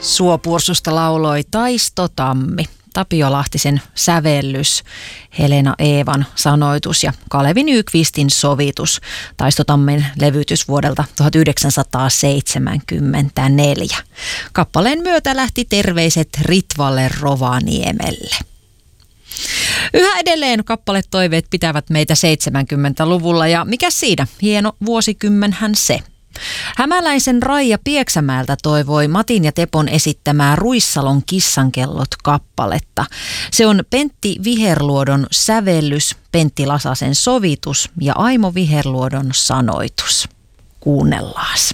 Suopursusta lauloi Taisto Tammi, Tapio Lahtisen sävellys, Helena Eevan sanoitus ja Kalevi Nyqvistin sovitus. Taisto Tammen levytys vuodelta 1974. Kappaleen myötä lähti terveiset Ritvalle Rovaniemelle. Yhä edelleen kappaletoiveet pitävät meitä 70-luvulla ja mikä siinä? Hieno vuosikymmenhän se. Hämäläisen Raija Pieksämäeltä toivoi Matin ja Tepon esittämää Ruissalon Kissankellot-kappaletta. Se on Pentti Viherluodon sävellys, Pentti Lasasen sovitus ja Aimo Viherluodon sanoitus. Kuunnellaas.